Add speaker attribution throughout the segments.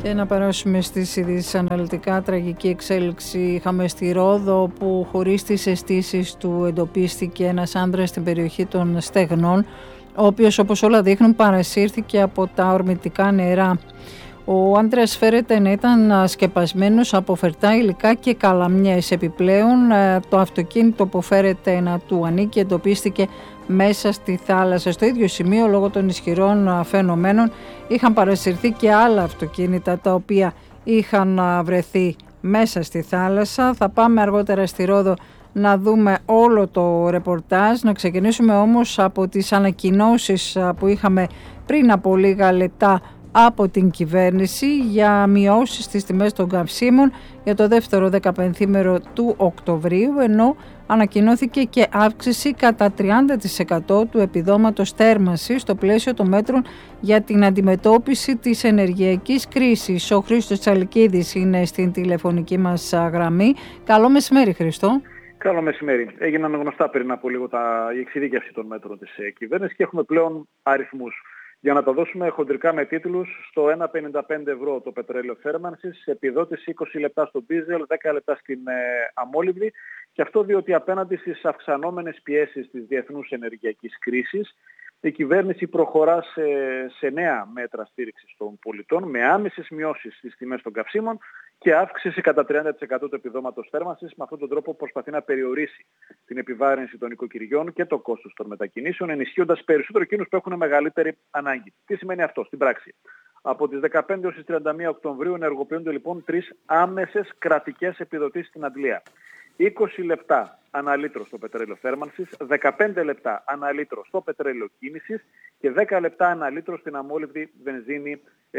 Speaker 1: Και να περάσουμε στις ειδήσεις αναλυτικά. Τραγική εξέλιξη είχαμε στη Ρόδο, που χωρίς τις αισθήσεις του εντοπίστηκε ένας άνδρας στην περιοχή των Στεγνών, ο οποίος, όπως όλα δείχνουν, παρασύρθηκε από τα ορμητικά νερά. Ο άντρας φέρεται να ήταν σκεπασμένος από φερτά υλικά και καλαμιές. Επιπλέον, το αυτοκίνητο που φέρεται να του ανήκει εντοπίστηκε μέσα στη θάλασσα. Στο ίδιο σημείο, λόγω των ισχυρών φαινομένων, είχαν παρασυρθεί και άλλα αυτοκίνητα τα οποία είχαν βρεθεί μέσα στη θάλασσα. Θα πάμε αργότερα στη Ρόδο να δούμε όλο το ρεπορτάζ. Να ξεκινήσουμε όμως από τις ανακοινώσεις που είχαμε πριν από λίγα λεπτά από την κυβέρνηση για μειώσεις στις τιμές των καυσίμων για το δεύτερο 15ήμερο του Οκτωβρίου, ενώ ανακοινώθηκε και αύξηση κατά 30% του επιδόματος θέρμανσης στο πλαίσιο των μέτρων για την αντιμετώπιση της ενεργειακής κρίσης. Ο Χρήστος Τσαλικίδης είναι στην τηλεφωνική μας γραμμή. Καλό μεσημέρι, Χρήστο.
Speaker 2: Καλό μεσημέρι. Έγιναν γνωστά πριν από λίγο η εξειδίκευση των μέτρων της κυβέρνησης και έχουμε πλέον αριθμούς. Για να τα δώσουμε χοντρικά με τίτλους, στο 1,55 ευρώ το πετρέλαιο θέρμανσης, επιδότηση 20 λεπτά στο ντίζελ, 10 λεπτά στην αμόλυβδη, και αυτό διότι απέναντι στις αυξανόμενες πιέσεις της διεθνούς ενεργειακής κρίσης, η κυβέρνηση προχωρά σε νέα μέτρα στήριξης των πολιτών με άμεσες μειώσεις στις τιμές των καυσίμων και αύξηση κατά 30% του επιδόματος θέρμανσης. Με αυτόν τον τρόπο προσπαθεί να περιορίσει την επιβάρυνση των οικοκυριών και το κόστος των μετακινήσεων, ενισχύοντας περισσότερο εκείνους που έχουν μεγαλύτερη ανάγκη. Τι σημαίνει αυτό στην πράξη? Από τις 15 έως τις 31 Οκτωβρίου ενεργοποιούνται λοιπόν 3 άμεσες κρατικές επιδοτήσεις στην Αντλία. 20 λεπτά ανά λίτρο στο πετρέλαιο θέρμανσης, 15 λεπτά ανά λίτρο στο πετρέλαιο κίνησης και 10 λεπτά ανά λίτρο στην αμόλυβδη βενζίνη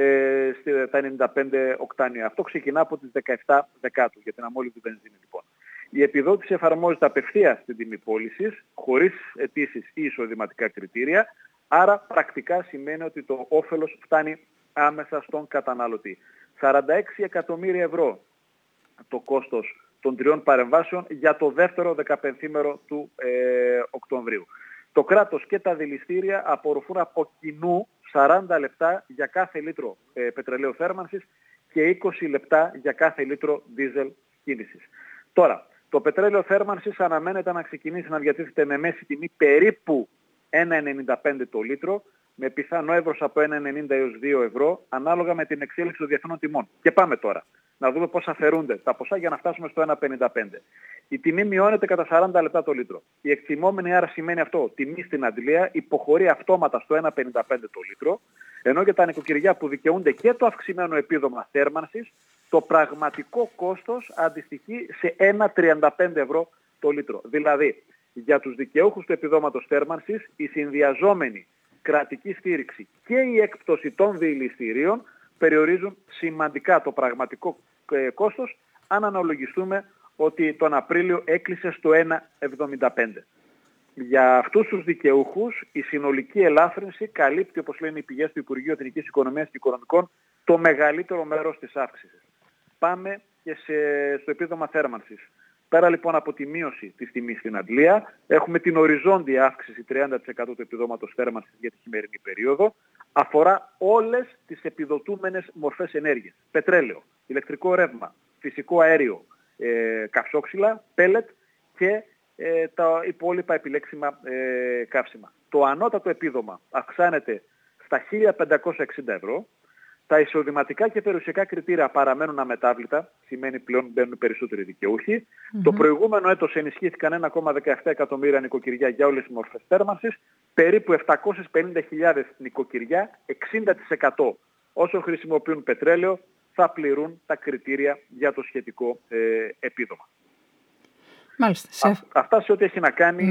Speaker 2: στα 95 οκτάνια. Αυτό ξεκινά από τις 17 Δεκάτου για την αμόλυβδη βενζίνη λοιπόν. Η επιδότηση εφαρμόζεται απευθείας στην τιμή πώλησης, χωρίς αιτήσεις ή εισοδηματικά κριτήρια, άρα πρακτικά σημαίνει ότι το όφελος φτάνει άμεσα στον καταναλωτή. 46 εκατομμύρια ευρώ το κόστος των 3 παρεμβάσεων για το δεύτερο 15ήμερο του Οκτωβρίου. Το κράτος και τα δηληστήρια απορροφούν από κοινού 40 λεπτά για κάθε λίτρο πετρελαίου θέρμανσης και 20 λεπτά για κάθε λίτρο δίζελ κίνησης. Τώρα, το πετρέλαιο θέρμανσης αναμένεται να ξεκινήσει να διατίθεται με μέση τιμή περίπου 1,95 το λίτρο, με πιθανό εύρος από 1,90 έως 2 ευρώ, ανάλογα με την εξέλιξη των διεθνών τιμών. Και πάμε τώρα να δούμε πώς αφαιρούνται τα ποσά για να φτάσουμε στο 1,55. Η τιμή μειώνεται κατά 40 λεπτά το λίτρο. Η εκτιμόμενη, άρα σημαίνει αυτό, τιμή στην αντλία υποχωρεί αυτόματα στο 1,55 το λίτρο, ενώ για τα νοικοκυριά που δικαιούνται και το αυξημένο επίδομα θέρμανσης, το πραγματικό κόστος αντιστοιχεί σε 1,35 ευρώ το λίτρο. Δηλαδή, για τους δικαιούχους του επιδόματος θέρμανσης, η συνδυαζόμενη κρατική στήριξη και η έκπτωση των δηληστηρίων περιορίζουν σημαντικά το πραγματικό κόστος, αν αναλογιστούμε ότι τον Απρίλιο έκλεισε στο 1,75. Για αυτούς τους δικαιούχους η συνολική ελάφρυνση καλύπτει, όπως λένε οι πηγές του Υπουργείου Εθνικής Οικονομίας και Οικονομικών, το μεγαλύτερο μέρος της αύξησης. Πάμε και στο επίδομα θέρμανσης. Πέρα λοιπόν από τη μείωση της τιμής στην αντλία, έχουμε την οριζόντια αύξηση 30% του επιδόματος θέρμανσης για τη χειμερινή περίοδο. Αφορά όλες τις επιδοτούμενες μορφές ενέργειας. Πετρέλαιο, ηλεκτρικό ρεύμα, φυσικό αέριο, καυσόξυλα, πέλετ και τα υπόλοιπα επιλέξιμα καύσιμα. Το ανώτατο επίδομα αυξάνεται στα 1.560 ευρώ. Τα εισοδηματικά και περιουσιακά κριτήρια παραμένουν αμετάβλητα, σημαίνει πλέον μπαίνουν περισσότεροι δικαιούχοι. Το προηγούμενο έτος ενισχύθηκαν 1,17 εκατομμύρια νοικοκυριά για όλες τις μορφές θέρμανσης, περίπου 750.000 νοικοκυριά, 60% όσο χρησιμοποιούν πετρέλαιο, θα πληρούν τα κριτήρια για το σχετικό επίδομα.
Speaker 3: Μάλιστα.
Speaker 2: Αυτά σε ό,τι έχει να κάνει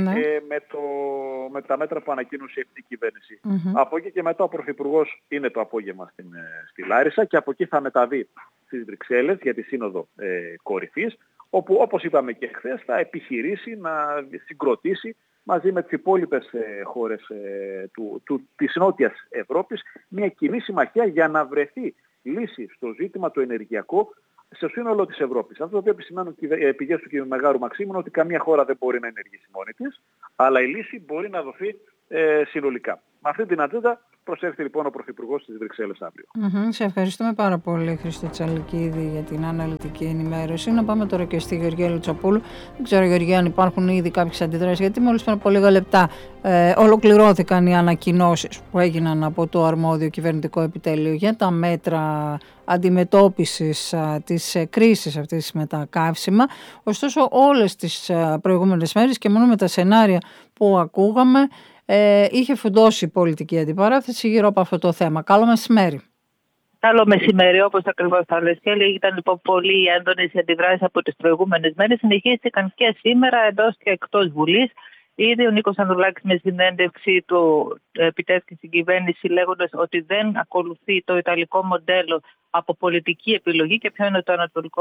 Speaker 2: με τα μέτρα που ανακοίνωσε η κυβέρνηση. Από εκεί και μετά ο Πρωθυπουργός είναι το απόγευμα στη Λάρισα και από εκεί θα μεταβεί στις Βρυξέλλες για τη Σύνοδο Κορυφής, όπου, όπως είπαμε και χθες, θα επιχειρήσει να συγκροτήσει μαζί με τις υπόλοιπες χώρες της Νότιας Ευρώπης μια κοινή συμμαχία για να βρεθεί λύση στο ζήτημα το ενεργειακό στο σύνολο της Ευρώπης. Αυτό το οποίο επισημαίνουν πηγές του κ. Μεγάρου Μαξίμου είναι ότι καμία χώρα δεν μπορεί να ενεργήσει μόνη της, αλλά η λύση μπορεί να δοθεί συνολικά. Με αυτή την ατζέντα προσέλθει λοιπόν ο Πρωθυπουργός στις Βρυξέλλες αύριο.
Speaker 1: Σε ευχαριστούμε πάρα πολύ, Χρήστο Τσαλικίδη, για την αναλυτική ενημέρωση. Να πάμε τώρα και στη Γεωργία Λουτσοπούλου. Δεν ξέρω, Γεωργία, αν υπάρχουν ήδη κάποιες αντιδράσεις, γιατί μόλις πριν από λίγα λεπτά ολοκληρώθηκαν οι ανακοινώσεις που έγιναν από το αρμόδιο κυβερνητικό επιτέλειο για τα μέτρα αντιμετώπισης της κρίσης αυτής με τα καύσιμα. Ωστόσο, όλες τις προηγούμενες μέρες και μόνο με τα σενάρια που ακούγαμε, είχε φουντώσει η πολιτική αντιπαράθεση γύρω από αυτό το θέμα. Καλό μεσημέρι.
Speaker 3: Καλό μεσημέρι, όπως ακριβώς θα λες, και ήταν λοιπόν πολύ έντονες οι αντιδράσεις από τις προηγούμενες μέρες. Συνεχίστηκαν και σήμερα εντός και εκτός Βουλής. Ήδη ο Νίκος Ανδρουλάκης με συνέντευξη του επιτέθηκε στην κυβέρνηση λέγοντας ότι δεν ακολουθεί το ιταλικό μοντέλο από πολιτική επιλογή. Και ποιο είναι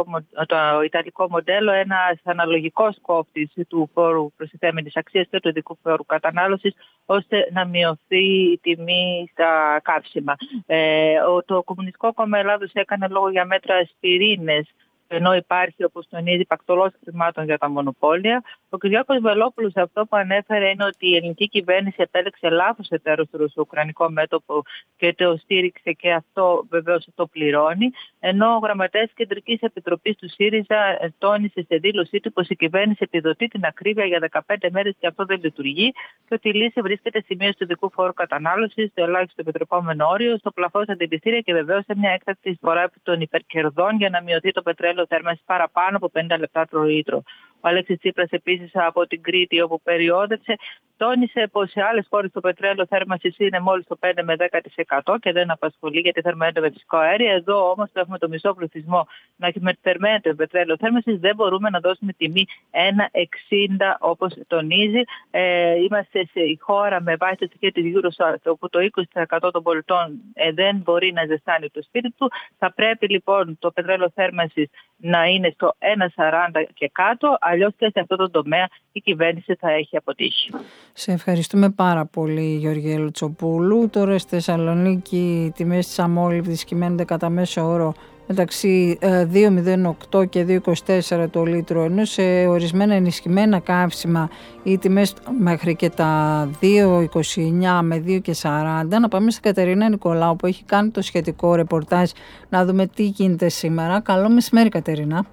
Speaker 3: το ιταλικό μοντέλο? Ένας αναλογικός κόφτης του φόρου προστιθέμενης αξίας και του ειδικού φόρου κατανάλωσης, ώστε να μειωθεί η τιμή στα καύσιμα. Το Κομμουνιστικό Κόμμα Ελλάδος έκανε λόγο για μέτρα ασπιρίνες, ενώ υπάρχει, όπως τονίζει, πακτολός χρημάτων για τα μονοπόλια. Ο Κυριάκος Βελόπουλος αυτό που ανέφερε είναι ότι η ελληνική κυβέρνηση επέλεξε λάθος εταίρο στο ρωσο-ουκρανικό μέτωπο και το στήριξε, και αυτό βεβαίως το πληρώνει. Ενώ ο γραμματέας Κεντρικής Επιτροπής του ΣΥΡΙΖΑ τόνισε σε δήλωσή του πως η κυβέρνηση επιδοτεί την ακρίβεια για 15 μέρες και αυτό δεν λειτουργεί, και ότι η λύση βρίσκεται στη μείωση του ειδικού φόρου κατανάλωσης, στο ελάχιστο επιτρεπόμενο όριο, στο πλαφόν στα αντιληστήρια και βεβαίως σε μια έκτακτη εισφορά των υπερκερδών για να μειωθεί το πετρέλαιο θέρμανση παραπάνω από 50 λεπτά το λίτρο. Ο Αλέξης Τσίπρας επίσης από την Κρήτη, όπου περιόδευσε, τόνισε πως σε άλλες χώρες το πετρέλαιο θέρμανσης είναι μόλις το 5 με 10% και δεν απασχολεί, γιατί θερμαίνεται με φυσικό αέριο. Εδώ όμως έχουμε το μισό πληθυσμό να θερμαίνεται με πετρέλαιο θέρμανσης. Δεν μπορούμε να δώσουμε τιμή 1,60 όπως τονίζει. Είμαστε σε χώρα με βάση το στοιχείο της Eurostat, όπου το 20% των πολιτών δεν μπορεί να ζεστάνει το σπίτι του. Θα πρέπει λοιπόν το πετρέλαιο θέρμανσης να είναι στο 1,40 και κάτω, αλλιώς και σε αυτό το τομέα η κυβέρνηση θα έχει αποτύχει.
Speaker 1: Σε ευχαριστούμε πάρα πολύ, Γεωργία Λουτσοπούλου. Τώρα στη Θεσσαλονίκη οι τιμές της αμόλυβδης κυμαίνονται κατά μέσο όρο μεταξύ 2,08 και 2,24 το λίτρο, ενώ σε ορισμένα ενισχυμένα καύσιμα οι τιμές μέχρι και τα 2,29 με 2,40. Να πάμε στην Κατερίνα Νικολάου που έχει κάνει το σχετικό ρεπορτάζ, να δούμε τι γίνεται σήμερα. Καλό μεσημέρι, Κατερίνα.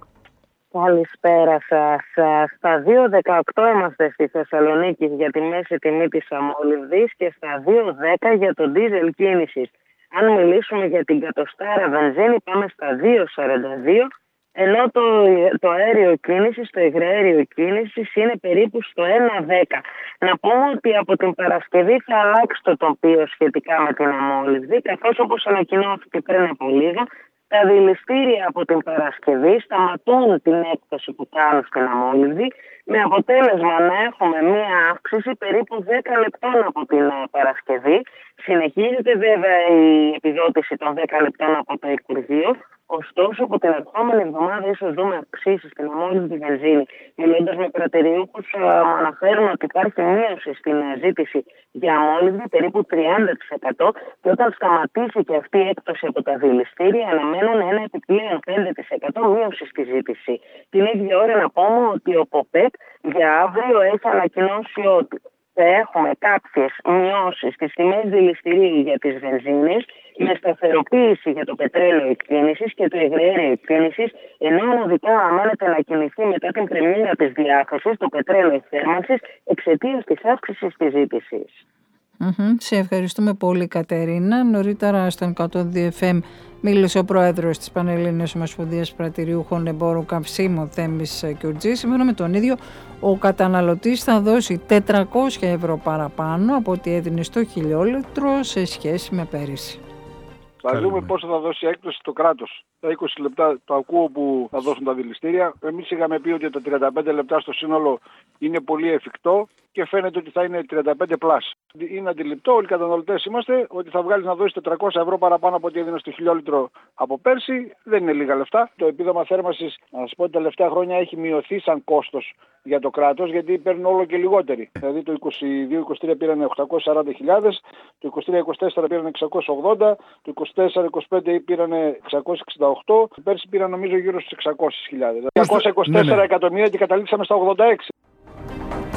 Speaker 4: Καλησπέρα σας. Στα 2,18 είμαστε στη Θεσσαλονίκη για τη μέση τιμή της αμόλυβδης και στα 2,10 για το ντίζελ κίνησης. Αν μιλήσουμε για την κατοστάρα βενζίνη, πάμε στα 2,42, ενώ το αέριο κίνησης, το υγραέριο κίνησης είναι περίπου στο 1,10. Να πούμε ότι από την Παρασκευή θα αλλάξει το τοπίο σχετικά με την αμόλυβδη, καθώς όπως ανακοινώθηκε πριν από λίγο, τα δηληστήρια από την Παρασκευή σταματούν την έκπτωση που κάνουν στην αμόλυβδη, με αποτέλεσμα να έχουμε μία αύξηση περίπου 10 λεπτών από την Παρασκευή. Συνεχίζεται βέβαια η επιδότηση των 10 λεπτών από το Υπουργείο. Ωστόσο, από την ερχόμενη εβδομάδα ίσως δούμε αυξήσεις στην αμόλυβδη βενζίνη. Μιλώντας με πρατηριούχους, αναφέρουν ότι υπάρχει μείωση στην ζήτηση για αμόλυβδη περίπου 30%, και όταν σταματήσει και αυτή η έκπτωση από τα δηληστήρια, αναμένουν ένα επιπλέον 5% μείωση στη ζήτηση. Την ίδια ώρα να πούμε ότι ο ΠΟΠΕΚ για αύριο έχει ανακοινώσει ότι θα έχουμε κάποιες μειώσεις στις τιμές δηληστηρίου για τις βενζίνες, με σταθεροποίηση για το πετρέλαιο εκκίνησης και το υγραέριο εκκίνησης, ενώ ανωδικά αναμένεται να κινηθεί μετά την πρεμιέρα της διάθεσης το πετρέλαιο εκθέρμανσης εξαιτίας της αύξησης της ζήτησης.
Speaker 1: Σε ευχαριστούμε πολύ, Κατερίνα. Νωρίτερα στον 102 FM μίλησε ο πρόεδρος της Πανελλήνιας Ομοσπονδίας Πρατηριούχων Εμπόρου Καυσίμων, Θέμης Κιουρτζής. Σύμφωνα με τον ίδιο, ο καταναλωτής θα δώσει 400 ευρώ παραπάνω από ό,τι έδινε στο χιλιόλιτρο σε σχέση με πέρυσι.
Speaker 5: Θα δούμε πόσο θα δώσει έκπτωση το κράτος. Τα 20 λεπτά το ακούω που θα δώσουν τα δηληστήρια. Εμείς είχαμε πει ότι τα 35 λεπτά στο σύνολο είναι πολύ εφικτό και φαίνεται ότι θα είναι 35+. Είναι αντιληπτό, όλοι οι καταναλωτές είμαστε, ότι θα βγάλεις να δώσεις 400 ευρώ παραπάνω από ό,τι έδινε στο χιλιόλιτρο από πέρσι. Δεν είναι λίγα λεφτά. Το επίδομα θέρμανσης, να σας πω, τα τελευταία χρόνια έχει μειωθεί σαν κόστος για το κράτος, γιατί παίρνουν όλο και λιγότεροι. Δηλαδή το 22-23 πήραν 840.000, το 23-24 πήραν 680, το 24-25 πήραν 668, πέρσι πήραν νομίζω γύρω στους 600.000. 224 εκατομμύρια και καταλήξαμε στα 86.